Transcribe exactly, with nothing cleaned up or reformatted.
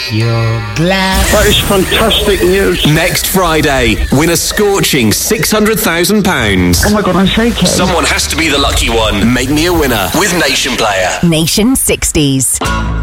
your glass. That is fantastic news. Next Friday, win a scorching six hundred thousand pounds. Oh my God, I'm shaking. Someone has to be the lucky one. Make me a winner with Nation Player. Nation sixties.